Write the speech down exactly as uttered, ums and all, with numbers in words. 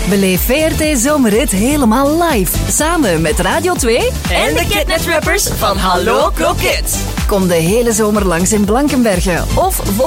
Beleef V R T Zomerrit helemaal live. Samen met Radio twee en de Kidnet Rappers van Hallo Kroket. Kom de hele zomer langs in Blankenberge of volg